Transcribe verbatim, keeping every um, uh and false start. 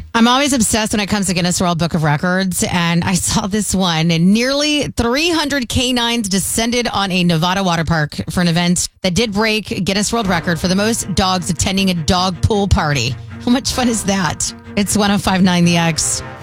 I'm always obsessed when it comes to Guinness World Book of Records, and I saw this one. And nearly three hundred canines descended on a Nevada water park for an event that did break Guinness World Record for the most dogs attending a dog pool party. How much fun is that? It's one oh five point nine The X.